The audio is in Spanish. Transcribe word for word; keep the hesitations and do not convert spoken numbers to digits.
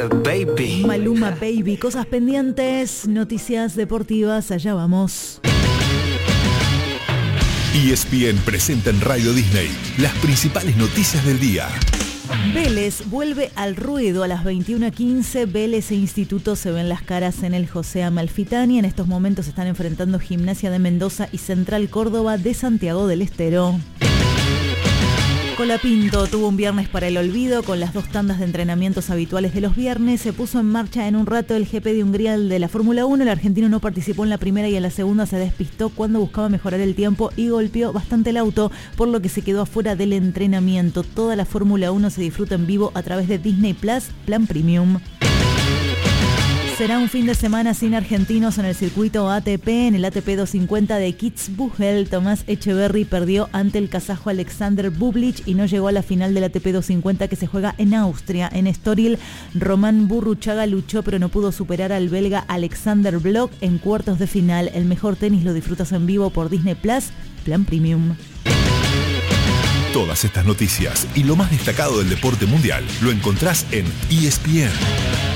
Baby. Maluma Baby, cosas pendientes, noticias deportivas, allá vamos. E S P N presenta en Radio Disney las principales noticias del día. Vélez vuelve al ruedo a las veintiuna quince. Vélez e Instituto se ven las caras en el José Amalfitani. En estos momentos se están enfrentando Gimnasia de Mendoza y Central Córdoba de Santiago del Estero. Colapinto tuvo un viernes para el olvido con las dos tandas de entrenamientos habituales de los viernes. Se puso en marcha en un rato el G P de Hungría de la Fórmula uno. El argentino no participó en la primera y en la segunda se despistó cuando buscaba mejorar el tiempo y golpeó bastante el auto, por lo que se quedó afuera del entrenamiento. Toda la Fórmula uno se disfruta en vivo a través de Disney Plus, Plan Premium. Será un fin de semana sin argentinos en el circuito A T P. En el A T P doscientos cincuenta de Kitzbühel, Tomás Echeverry perdió ante el kazajo Alexander Bublik y no llegó a la final del A T P doscientos cincuenta que se juega en Austria. En Estoril, Román Burruchaga luchó pero no pudo superar al belga Alexander Bloch en cuartos de final. El mejor tenis lo disfrutas en vivo por Disney Plus, Plan Premium. Todas estas noticias y lo más destacado del deporte mundial lo encontrás en E S P N.